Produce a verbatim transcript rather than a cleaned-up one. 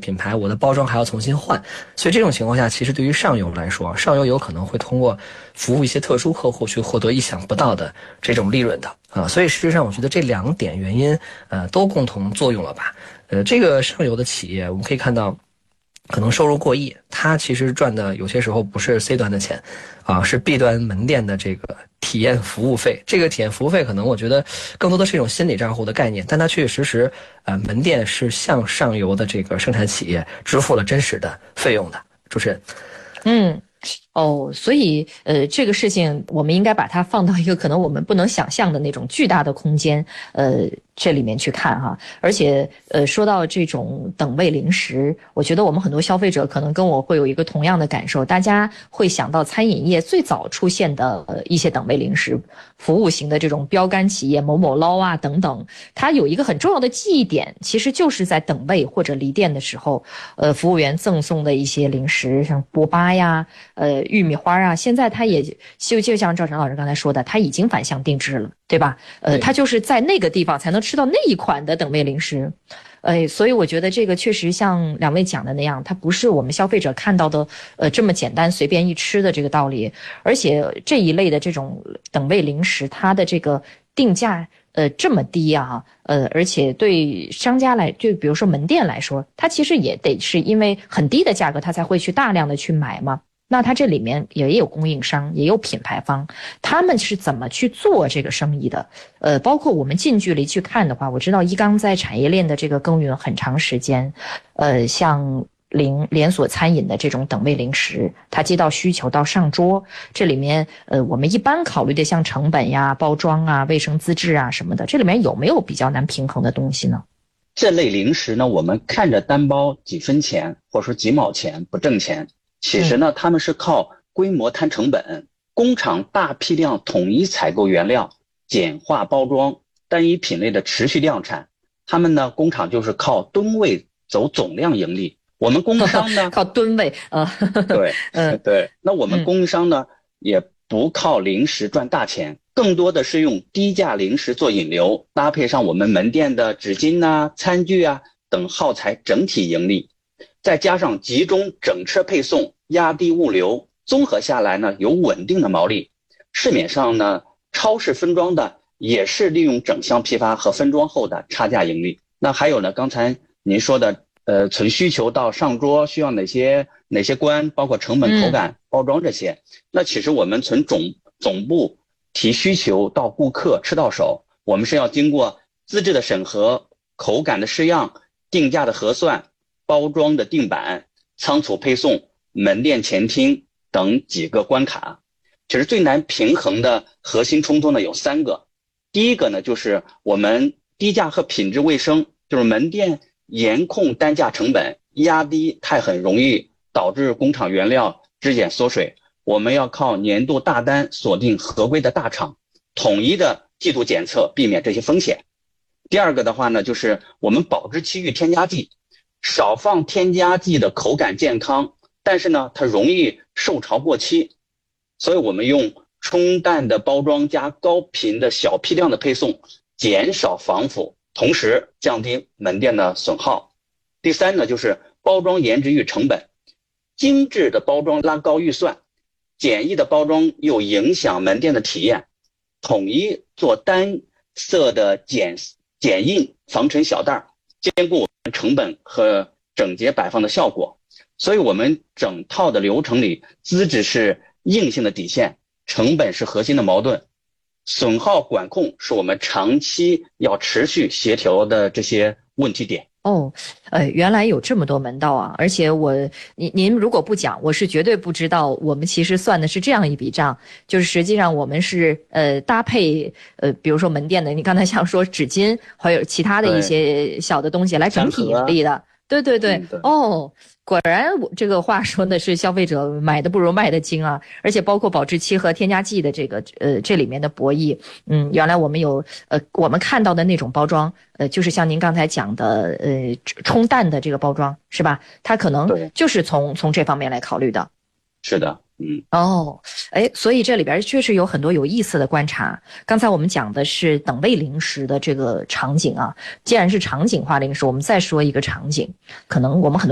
品牌，我的包装还要重新换，所以这种情况下，其实对于上游来说，上游有可能会通过服务一些特殊客户去获得意想不到的这种利润的啊。所以事实上，我觉得这两点原因，呃，都共同作用了吧。呃，这个上游的企业，我们可以看到。可能收入过亿，它其实赚的有些时候不是 C 端的钱，啊，是 B 端门店的这个体验服务费。这个体验服务费可能我觉得更多的是一种心理账户的概念，但它确确实实，呃，门店是向上游的这个生产企业支付了真实的费用的。主持人， 嗯。哦，所以呃，这个事情我们应该把它放到一个可能我们不能想象的那种巨大的空间，呃，这里面去看哈。而且呃，说到这种等位零食，我觉得我们很多消费者可能跟我会有一个同样的感受，大家会想到餐饮业最早出现的呃一些等位零食，服务型的这种标杆企业某某捞啊等等，它有一个很重要的记忆点，其实就是在等位或者离店的时候，呃，服务员赠送的一些零食，像波巴呀。呃，玉米花啊，现在它也就就像赵晨老师刚才说的，它已经反向定制了，对吧？呃，它就是在那个地方才能吃到那一款的等位零食，呃，所以我觉得这个确实像两位讲的那样，它不是我们消费者看到的呃这么简单随便一吃的这个道理，而且这一类的这种等位零食，它的这个定价。呃，这么低啊，呃，而且对商家来，就比如说门店来说，它其实也得是因为很低的价格，它才会去大量的去买嘛。那它这里面也有供应商，也有品牌方，他们是怎么去做这个生意的？呃，包括我们近距离去看的话，我知道一刚在产业链的这个耕耘很长时间，呃，像。零连锁餐饮的这种等位零食，它接到需求到上桌，这里面呃，我们一般考虑的像成本呀、包装啊、卫生资质啊什么的，这里面有没有比较难平衡的东西呢？ 这类零食呢，我们看着单包几分钱或者说几毛钱不挣钱，其实呢，他们是靠规模摊成本，工厂大批量统一采购原料，简化包装，单一品类的持续量产，他们呢，工厂就是靠吨位走总量盈利。我们供应商呢， 靠吨位啊， 对，嗯，对。那我们供应商呢，也不靠零食赚大钱，更多的是用低价零食做引流，搭配上我们门店的纸巾呐、餐具啊等耗材，整体盈利，再加上集中整车配送，压低物流，综合下来呢，有稳定的毛利。市面上呢，超市分装的也是利用整箱批发和分装后的差价盈利。那还有呢，刚才您说的。呃，从需求到上桌需要哪些哪些关，包括成本、口感、包装这些。那其实我们从总总部提需求到顾客吃到手，我们是要经过资质的审核、口感的试样、定价的核算、包装的定版、仓储配送、门店前厅等几个关卡。其实最难平衡的核心冲突呢有三个。第一个呢就是我们低价和品质卫生，就是门店。严控单价成本，压低太狠容易导致工厂原料质检缩水。我们要靠年度大单锁定合规的大厂，统一的季度检测，避免这些风险。第二个的话呢，就是我们保质期域添加剂，少放添加剂的口感健康，但是呢，它容易受潮过期，所以我们用冲淡的包装加高频的小批量的配送，减少防腐。同时降低门店的损耗。第三呢，就是包装颜值与成本，精致的包装拉高预算，简易的包装又影响门店的体验，统一做单色的剪剪印防尘小袋，兼顾我们成本和整洁摆放的效果。所以我们整套的流程里，资质是硬性的底线，成本是核心的矛盾，损耗管控是我们长期要持续协调的这些问题点。 哦，呃，原来有这么多门道啊！而且我，您您如果不讲，我是绝对不知道。我们其实算的是这样一笔账，就是实际上我们是呃搭配呃，比如说门店的，你刚才想说纸巾，还有其他的一些小的东西来整体盈利的。对对对， 嗯、对哦，果然我这个话说的是消费者买的不如卖的精啊，而且包括保质期和添加剂的这个呃这里面的博弈，嗯，原来我们有呃我们看到的那种包装，呃就是像您刚才讲的呃冲淡的这个包装是吧？它可能就是从从这方面来考虑的。 是的。嗯， 哦，哎，所以这里边确实有很多有意思的观察。刚才我们讲的是等位零食的这个场景啊，既然是场景化零食，我们再说一个场景，可能我们很多